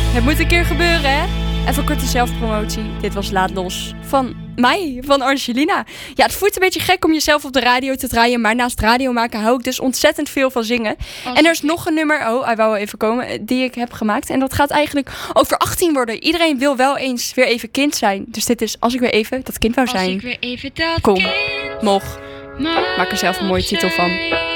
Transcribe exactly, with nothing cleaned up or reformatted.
Het moet een keer gebeuren, hè? Even korte zelfpromotie. Dit was Laat Los van mij, van Angelina. Ja, het voelt een beetje gek om jezelf op de radio te draaien, maar naast radio maken hou ik dus ontzettend veel van zingen. Als en er is nog een nummer, oh, hij wou wel even komen, die ik heb gemaakt. En dat gaat eigenlijk over achttien worden. Iedereen wil wel eens weer even kind zijn. Dus dit is Als ik weer even dat kind wou zijn. Als ik weer even dat Kom, kind mocht. Maak er zelf een mooie titel van.